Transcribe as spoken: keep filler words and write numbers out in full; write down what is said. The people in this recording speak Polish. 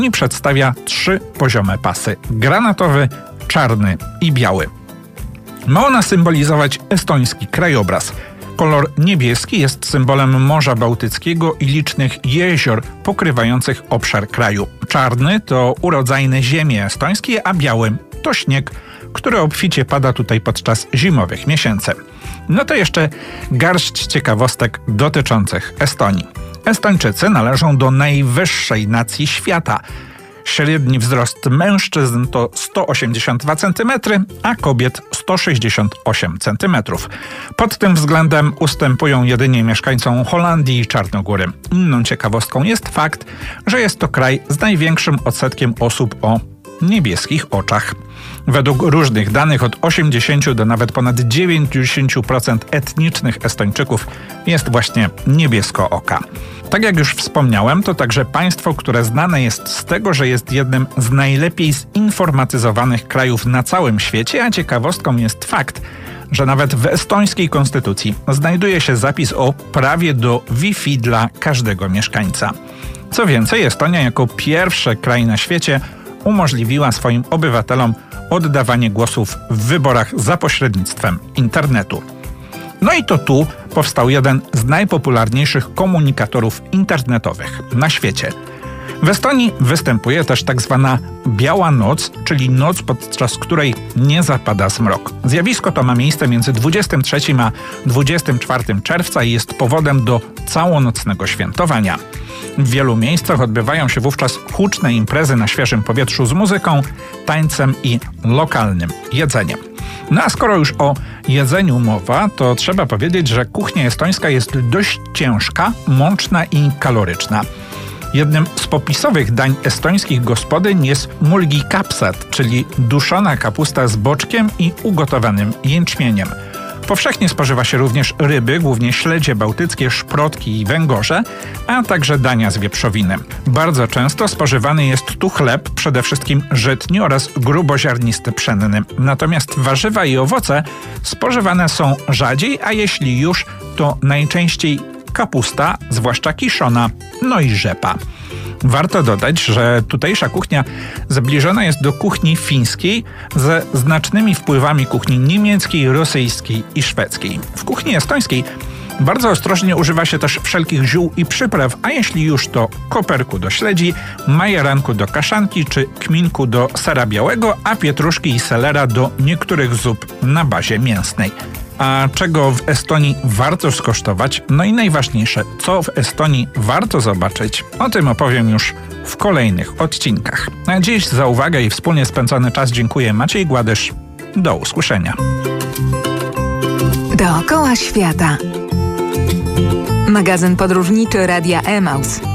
i przedstawia trzy poziome pasy: granatowy, czarny i biały. Ma ona symbolizować estoński krajobraz. Kolor niebieski jest symbolem Morza Bałtyckiego i licznych jezior pokrywających obszar kraju. Czarny to urodzajne ziemie estońskie, a biały to śnieg, który obficie pada tutaj podczas zimowych miesięcy. No to jeszcze garść ciekawostek dotyczących Estonii. Estończycy należą do najwyższej nacji świata. Średni wzrost mężczyzn to sto osiemdziesiąt dwa centymetry, a kobiet sto sześćdziesiąt osiem centymetrów. Pod tym względem ustępują jedynie mieszkańcom Holandii i Czarnogóry. Inną ciekawostką jest fakt, że jest to kraj z największym odsetkiem osób o niebieskich oczach. Według różnych danych od osiemdziesięciu do nawet ponad dziewięćdziesięciu procent etnicznych Estończyków jest właśnie niebieskooka. Tak jak już wspomniałem, to także państwo, które znane jest z tego, że jest jednym z najlepiej zinformatyzowanych krajów na całym świecie, a ciekawostką jest fakt, że nawet w estońskiej konstytucji znajduje się zapis o prawie do Wi-Fi dla każdego mieszkańca. Co więcej, Estonia jako pierwszy kraj na świecie umożliwiła swoim obywatelom oddawanie głosów w wyborach za pośrednictwem internetu. No i to tu powstał jeden z najpopularniejszych komunikatorów internetowych na świecie. W Estonii występuje też tak zwana biała noc, czyli noc, podczas której nie zapada zmrok. Zjawisko to ma miejsce między dwudziestym trzecim a dwudziestym czwartym czerwca i jest powodem do całonocnego świętowania. W wielu miejscach odbywają się wówczas huczne imprezy na świeżym powietrzu z muzyką, tańcem i lokalnym jedzeniem. No a skoro już o jedzeniu mowa, to trzeba powiedzieć, że kuchnia estońska jest dość ciężka, mączna i kaloryczna. Jednym z popisowych dań estońskich gospodyń jest mulgi kapsat, czyli duszona kapusta z boczkiem i ugotowanym jęczmieniem. Powszechnie spożywa się również ryby, głównie śledzie bałtyckie, szprotki i węgorze, a także dania z wieprzowiny. Bardzo często spożywany jest tu chleb, przede wszystkim żytni oraz gruboziarnisty pszenny. Natomiast warzywa i owoce spożywane są rzadziej, a jeśli już, to najczęściej kapusta, zwłaszcza kiszona, no i rzepa. Warto dodać, że tutejsza kuchnia zbliżona jest do kuchni fińskiej ze znacznymi wpływami kuchni niemieckiej, rosyjskiej i szwedzkiej. W kuchni estońskiej bardzo ostrożnie używa się też wszelkich ziół i przypraw, a jeśli już, to koperku do śledzi, majeranku do kaszanki czy kminku do sera białego, a pietruszki i selera do niektórych zup na bazie mięsnej. A czego w Estonii warto skosztować? No i najważniejsze, co w Estonii warto zobaczyć? O tym opowiem już w kolejnych odcinkach. A dziś za uwagę i wspólnie spędzony czas dziękuję. Maciej Gładysz. Do usłyszenia. Dookoła świata. Magazyn podróżniczy Radia Emaus.